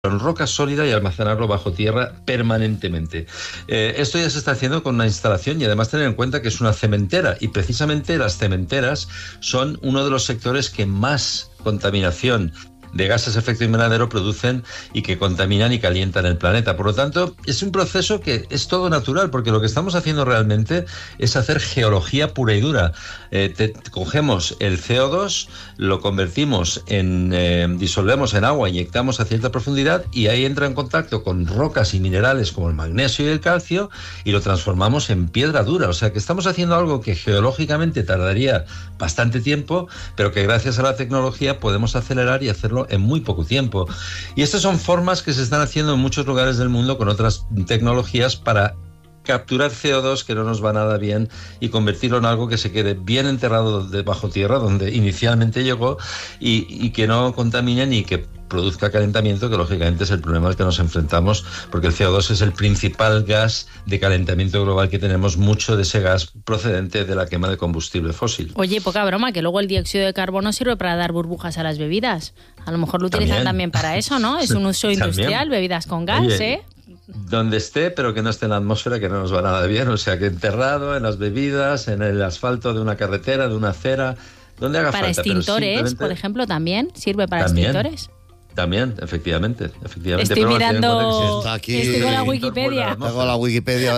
en roca sólida y almacenarlo bajo tierra permanentemente. Esto ya se está haciendo con una instalación y además tener en cuenta que es una cementera y precisamente las cementeras son uno de los sectores que más contaminación de gases de efecto invernadero producen y que contaminan y calientan el planeta. Por lo tanto, es un proceso que es todo natural, porque lo que estamos haciendo realmente es hacer geología pura y dura. Cogemos el CO2, lo convertimos disolvemos en agua, inyectamos a cierta profundidad y ahí entra en contacto con rocas y minerales como el magnesio y el calcio y lo transformamos en piedra dura. O sea que estamos haciendo algo que geológicamente tardaría bastante tiempo, pero que gracias a la tecnología podemos acelerar y hacerlo en muy poco tiempo. Y estas son formas que se están haciendo en muchos lugares del mundo con otras tecnologías para capturar CO2 que no nos va nada bien y convertirlo en algo que se quede bien enterrado debajo tierra, donde inicialmente llegó, y que no contamine ni que produzca calentamiento, que lógicamente es el problema al que nos enfrentamos, porque el CO2 es el principal gas de calentamiento global que tenemos, mucho de ese gas procedente de la quema de combustible fósil. Oye, poca broma, que luego el dióxido de carbono sirve para dar burbujas a las bebidas. A lo mejor lo utilizan también para eso, ¿no? Es un uso industrial, bebidas con gas, Oye, donde esté, pero que no esté en la atmósfera, que no nos va nada bien. O sea, que enterrado en las bebidas, en el asfalto de una carretera, de una acera, donde haga para falta. Para extintores, por ejemplo, también sirve para extintores. También, efectivamente. Estoy mirando, está aquí, estoy con la Wikipedia. Tengo la Wikipedia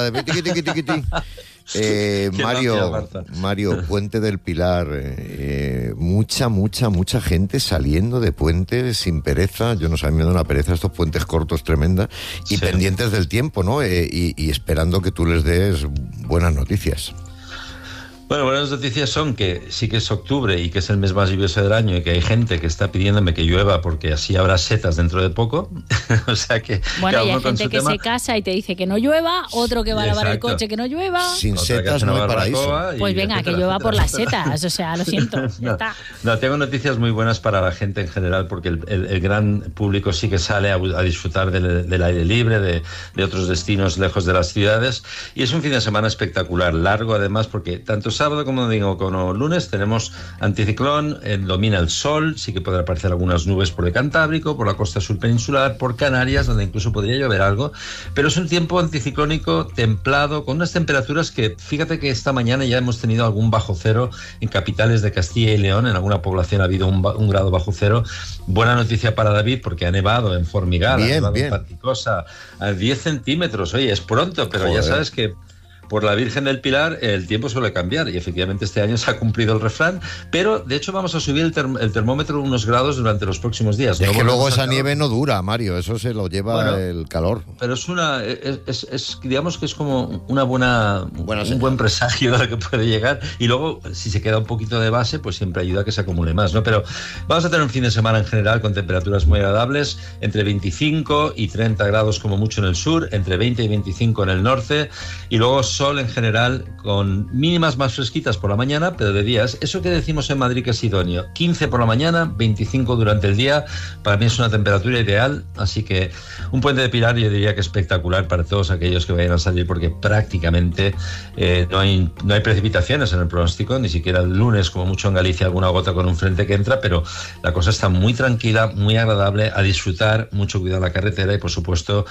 de Mario, Puente del Pilar, mucha gente saliendo de Puente sin pereza. Yo no sé, a mí me da una pereza estos puentes cortos tremenda y pendientes del tiempo, ¿no? Y esperando que tú les des buenas noticias. Bueno, buenas noticias son que sí que es octubre y que es el mes más lluvioso del año y que hay gente que está pidiéndome que llueva porque así habrá setas dentro de poco. O sea que... Bueno, y hay gente que se casa y te dice que no llueva, otro que va a lavar el coche que no llueva. Sin setas no hay paraíso. Pues venga, que llueva por las setas, o sea, lo siento, ya está. No, tengo noticias muy buenas para la gente en general, porque el gran público sí que sale a disfrutar del aire libre, de otros destinos lejos de las ciudades, y es un fin de semana espectacular, largo además, porque tanto sábado como lunes tenemos anticiclón, domina el sol, sí que podrá aparecer algunas nubes por el Cantábrico, por la costa sur peninsular, por Canarias, donde incluso podría llover algo, pero es un tiempo anticiclónico templado, con unas temperaturas que, fíjate que esta mañana ya hemos tenido algún bajo cero en capitales de Castilla y León, en alguna población ha habido un grado bajo cero. Buena noticia para David, porque ha nevado en Formigal, ha nevado en Panticosa, a 10 centímetros, oye, es pronto, pero ya sabes que por la Virgen del Pilar el tiempo suele cambiar y efectivamente este año se ha cumplido el refrán, pero de hecho vamos a subir el termómetro unos grados durante los próximos días. Es que luego esa nieve no dura, Mario, eso se lo lleva el calor. Pero digamos que es como un buen presagio de lo que puede llegar, y luego si se queda un poquito de base pues siempre ayuda a que se acumule más, ¿no? Pero vamos a tener un fin de semana en general con temperaturas muy agradables, entre 25 y 30 grados como mucho en el sur, entre 20 y 25 en el norte, y luego sol en general, con mínimas más fresquitas por la mañana, pero de días, eso que decimos en Madrid que es idóneo, 15 por la mañana, 25 durante el día, para mí es una temperatura ideal, así que un Puente de Pilar yo diría que espectacular para todos aquellos que vayan a salir, porque prácticamente no hay precipitaciones en el pronóstico, ni siquiera el lunes, como mucho en Galicia, alguna gota con un frente que entra, pero la cosa está muy tranquila, muy agradable, a disfrutar, mucho cuidado en la carretera y por supuesto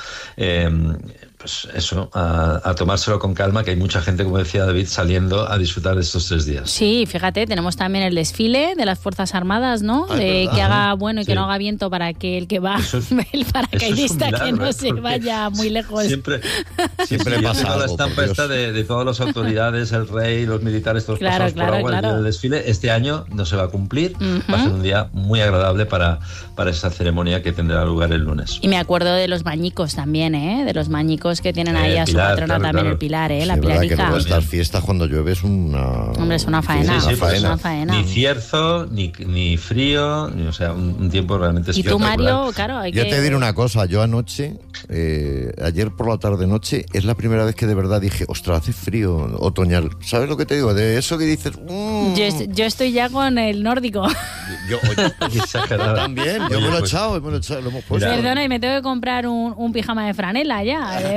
pues eso, a tomárselo con calma, que hay mucha gente, como decía David, saliendo a disfrutar de estos 3 días. Sí, fíjate, tenemos también el desfile de las Fuerzas Armadas, ¿no? Que haga bueno y que no haga viento para que el que va, el paracaidista, que no se vaya muy lejos. Siempre pasa algo. La estampa esta de todas las autoridades, el rey, los militares, todos pasados por agua, el día del desfile. Este año no se va a cumplir, va a ser un día muy agradable para esa ceremonia que tendrá lugar el lunes. Y me acuerdo de los mañicos también, de los mañicos que tienen ahí a su patrona también, el Pilar, la Pilarica. Que luego estas fiestas cuando llueve es una... Hombre, es una faena. Sí, es una faena. Ni cierzo, ni frío, o sea, un tiempo realmente espectacular. Y tú, Mario, claro, yo te diré una cosa, yo anoche, ayer por la tarde-noche, es la primera vez que de verdad dije, ostras, hace frío otoñal. ¿Sabes lo que te digo? De eso que dices... Yo estoy ya con el nórdico. Yo también, yo me lo he echado, lo hemos puesto. Perdona, y me tengo que comprar un pijama de franela ya.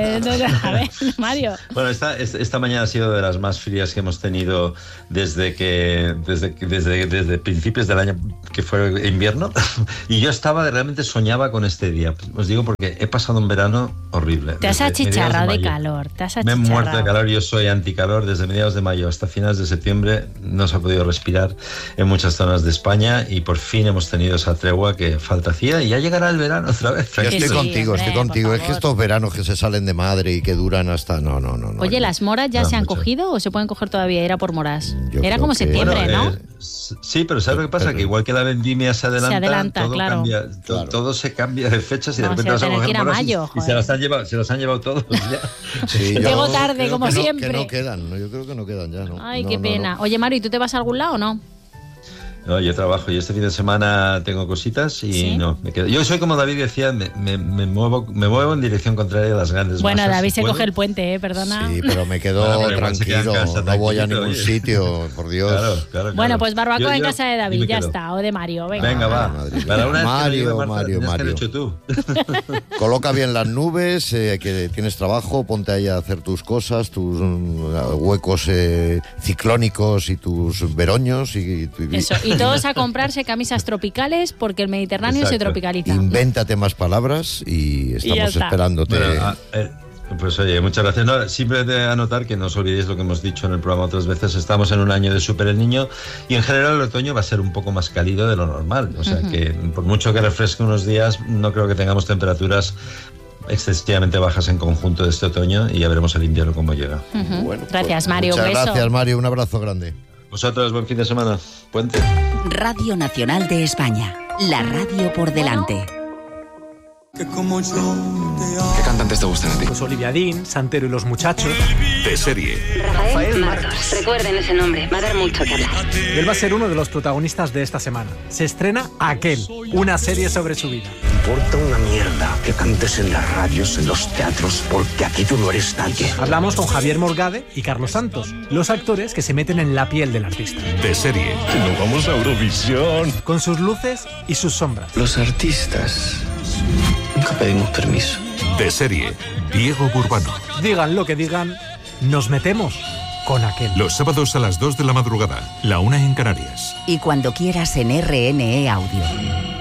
A ver, Mario. Bueno, esta mañana ha sido de las más frías que hemos tenido desde principios del año que fue invierno. Y yo realmente soñaba con este día. Os digo porque he pasado un verano horrible. Te has achicharrado de calor. Me he muerto de calor. Yo soy anticalor. Desde mediados de mayo hasta finales de septiembre no se ha podido respirar en muchas zonas de España y por fin hemos tenido esa tregua que falta hacía y ya llegará el verano otra vez. Yo estoy contigo. Es que estos veranos que se salen de madre y que duran hasta... No. Oye, ¿las moras ya se han cogido o se pueden coger todavía? Era por moras. Era como septiembre, ¿no? Sí, pero ¿sabes lo que pasa? Que igual que la vendimia se adelanta todo claro. Cambia, todo se cambia de fechas y de repente vas a coger moras y se las han llevado todos ya. Sí, llego tarde, como siempre. Que no quedan, yo creo que no quedan ya. ¿No? Ay, qué pena. Oye, Mario, ¿y tú te vas a algún lado o no? No, yo trabajo y este fin de semana tengo cositas y ¿sí? No, me quedo. Yo soy como David decía, me muevo en dirección contraria a las grandes Bueno, masas. David se coge el puente, perdona. Sí, pero me quedo tranquilo, no voy a ningún sitio, por Dios. Claro. Bueno, pues barbacoa en casa de David, ya está, o de Mario. Venga va. Para una Mario. Que hecho tú. Coloca bien las nubes, que tienes trabajo, ponte ahí a hacer tus cosas, tus huecos ciclónicos y tus veroños y eso. Y todos a comprarse camisas tropicales porque el Mediterráneo se tropicaliza. Invéntate más palabras y estamos esperándote. Bueno, pues oye, muchas gracias. No, simplemente anotar que no os olvidéis lo que hemos dicho en el programa otras veces. Estamos en un año de Super El Niño y en general el otoño va a ser un poco más cálido de lo normal. O sea que por mucho que refresque unos días, no creo que tengamos temperaturas excesivamente bajas en conjunto de este otoño y ya veremos el invierno cómo llega. Bueno, gracias, Mario. Muchas gracias, Mario. Un abrazo grande. Vosotros, buen fin de semana. Puente. Radio Nacional de España. La radio por delante. ¿Qué cantantes te gustan a ti? Pues Olivia Dean, Santero y los Muchachos. De serie. Rafael Martos. Recuerden ese nombre, va a dar mucho que hablar. Él va a ser uno de los protagonistas de esta semana. Se estrena Aquel, una serie sobre su vida. Importa una mierda que cantes en las radios, en los teatros, porque aquí tú no eres nadie. Hablamos con Javier Morgade y Carlos Santos, los actores que se meten en la piel del artista. De serie. Nos vamos a Eurovisión. Con sus luces y sus sombras. Los artistas nunca pedimos permiso. De serie. Diego Burbano. Digan lo que digan, nos metemos con Aquel. Los sábados a las 2 de la madrugada, la 1 en Canarias. Y cuando quieras en RNE Audio.